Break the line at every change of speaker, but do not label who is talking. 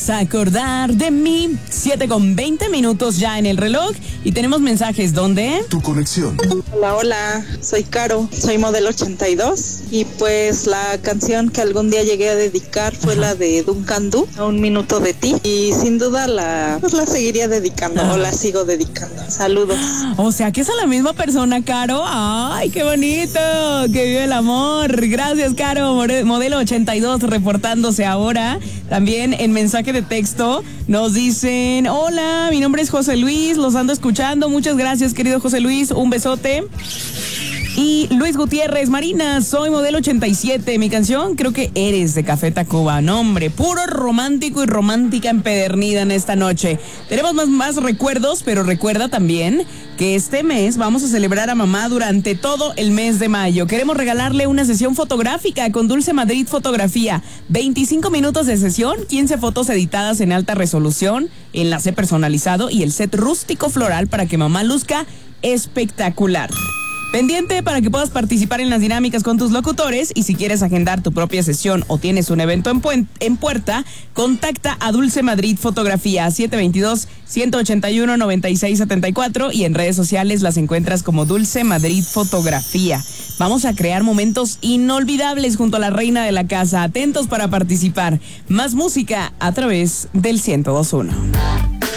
vas a acordar de mí. 7:20 ya en el reloj. Y tenemos mensajes. ¿Dónde?
Tu conexión.
Hola, soy Caro, soy modelo 82 y pues la canción que algún día llegué a dedicar fue la de Duncan Du, A un minuto de ti, y sin duda la seguiría dedicando o la sigo dedicando. Saludos.
O sea, que es a la misma persona, Caro. ¡Ay, qué bonito! ¡Que vive el amor! Gracias, Caro. Modelo 82 reportándose ahora. También en mensaje de texto nos dicen: hola, mi nombre es José Luis, los ando escuchando. Muchas gracias, querido José Luis. Un besote. Y Luis Gutiérrez: Marina, soy modelo 87. Mi canción, creo que Eres, de Café Tacuba. No, hombre, puro romántico y romántica empedernida en esta noche. Tenemos más recuerdos, pero recuerda también que este mes vamos a celebrar a mamá durante todo el mes de mayo. Queremos regalarle una sesión fotográfica con Dulce Madrid Fotografía. 25 minutos de sesión, 15 fotos editadas en alta resolución, enlace personalizado y el set rústico floral para que mamá luzca espectacular. Pendiente para que puedas participar en las dinámicas con tus locutores, y si quieres agendar tu propia sesión o tienes un evento en puerta, contacta a Dulce Madrid Fotografía 722-181-9674 y en redes sociales las encuentras como Dulce Madrid Fotografía. Vamos a crear momentos inolvidables junto a la reina de la casa. Atentos para participar. Más música a través del 102.1.